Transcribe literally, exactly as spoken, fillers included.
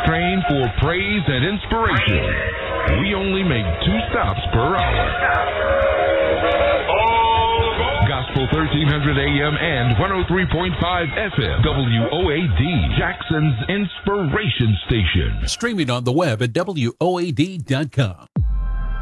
train for praise and inspiration. We only make two stops per hour. Gospel thirteen hundred A M and one oh three point five F M. W O A D, Jackson's Inspiration Station. Streaming on the web at W O A D dot com.